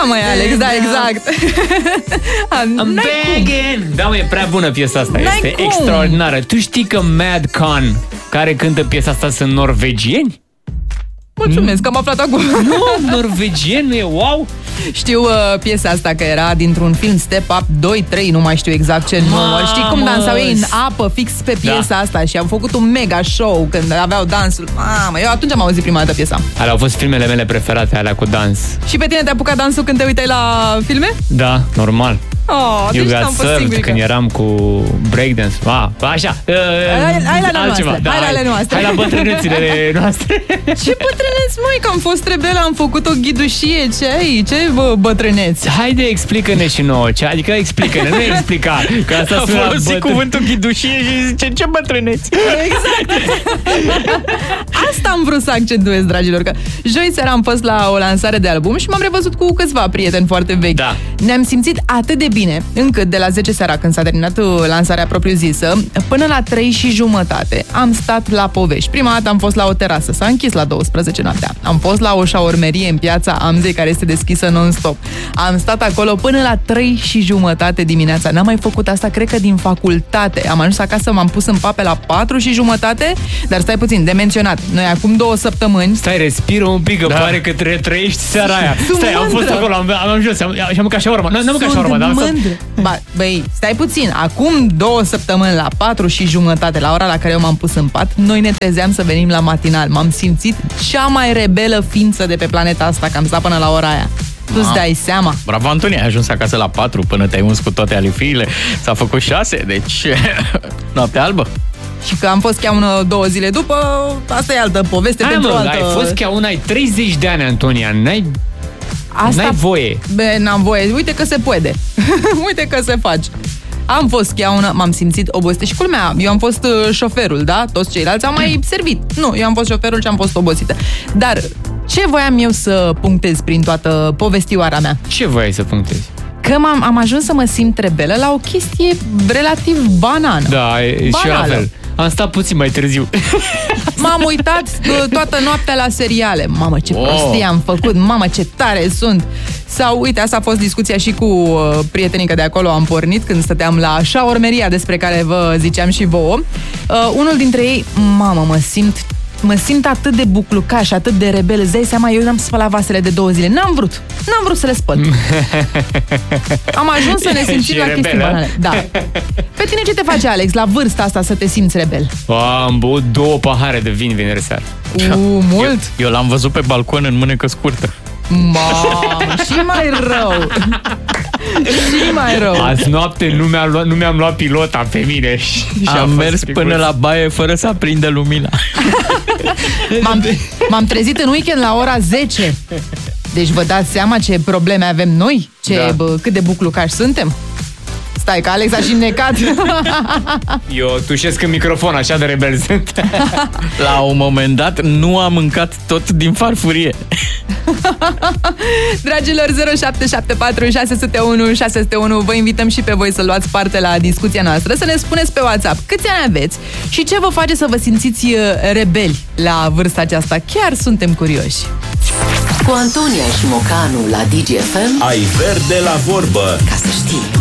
măi, Alex, da, exact. I'm begging. Da, măi, e prea bună piesa asta. Este extraordinară. Tu știi că Mad Con, care cântă piesa asta, sunt norvegieni? Mulțumesc că am aflat acum. Nu, norvegieni, nu e wow? Știu piesa asta că era dintr-un film Step Up 2-3, nu mai știu exact ce număr. Știi cum dansau ei în apă fix pe piesa asta și au făcut un mega show când aveau dansul. Mamă, eu atunci am auzit prima dată piesa. Alea au fost filmele mele preferate, alea cu dans. Și pe tine te-a apucat dansul când te uitai la filme? Da, normal. Oh, You deci Got Served, când eram cu breakdance. Așa. Hai la altceva. Da, hai la ale noastre. Hai la bătrânețile noastre. Ce bătrâneți, măi, că am fost rebelă, am făcut o ghidușie. Ce ai? Ce bătrâneți? Haide, explică-ne și nouă. Adică explică-ne, nu explica. Că asta a folosit cuvântul ghidușie și zice, ce bătrâneți? Exact. Asta am vrut să accentuez, dragilor, că joi seara am fost la o lansare de album și m-am revăzut cu câțiva prieteni foarte vechi. Da. Ne-am simțit atât de bine, încât de la 10 seara, când s-a terminat lansarea propriu-zisă, până la 3:30 am stat la povești. Prima dată am fost la o terasă, s-a închis la 12 noaptea. Am fost la o șaormerie în Piața Amzei, care este deschisă non-stop. Am stat acolo până la 3:30 dimineața. N-am mai făcut asta, cred că din facultate. Am ajuns acasă, m-am pus în pape la 4:30, dar stai puțin, de menționat. Noi acum 2 săptămâni... Stai, respiră un pic, că pare că trăiești seara aia. Stai, am fost acolo, am ajuns și am mâncat shawarma. N-am mâncat shawarma, dar Băi, stai puțin. Acum 2 săptămâni, la 4:30, la ora la care eu m-am pus în pat, noi ne trezeam să venim la matinal. M-am simțit cea mai rebelă ființă de pe planeta asta, că am stat până la ora aia. Tu-ți dai seama. Bravo, Antonia, ai ajuns acasă la 4 până te-ai uns cu toate alifiile. S-a făcut 6, deci noapte albă. Și că am fost chiar 2 zile după, asta e altă poveste. Ai fost chiar ai 30 de ani, Antonia, n-ai voie. N-am voie, uite că se poate. Uite că se face. Am fost chiaună, m-am simțit obosită și culmea, eu am fost șoferul, da? Toți ceilalți au mai servit. Nu, eu am fost șoferul și am fost obosită. Dar ce voiam eu să punctez prin toată povestioara mea? Ce voiai să punctezi? Că am ajuns să mă simt rebelă la o chestie relativ banană. Da, și la fel. Am stat puțin mai târziu. M-am uitat toată noaptea la seriale. Mamă, ce prostie am făcut. Mamă, ce tare sunt. Sau, uite, asta a fost discuția și cu prietenica de acolo. Am pornit când stăteam la șaormeria despre care vă ziceam și vouă. Unul dintre ei, mamă, mă simt atât de buclucaș, atât de rebel. Îți dai seama, eu n-am spălat vasele de 2 zile. N-am vrut să le spăl. Am ajuns să ne simțim la chestii banale. Da. Pe tine ce te face, Alex, la vârsta asta să te simți rebel? Am băut 2 pahare de vin vineri seara. Mult? Eu l-am văzut pe balcon în mânecă scurtă. Mamă, și mai rău. Și mai rău. Azi noapte nu mi-am luat pilota pe mine și am mers până la baie fără să aprindă lumina. M-am trezit în weekend la ora 10. Deci vă dați seama ce probleme avem noi? Cât de buclucași suntem? Stai, că Alex a și înnecat. Eu tușesc în microfon, așa de rebel sunt. La un moment dat nu am mâncat tot din farfurie. Dragilor, 0774 601 601, vă invităm și pe voi să luați parte la discuția noastră, să ne spuneți pe WhatsApp câți ani aveți și ce vă face să vă simțiți rebeli la vârsta aceasta. Chiar suntem curioși. Cu Antonia și Mocanu la DGFM ai verde la vorbă. Ca să știi.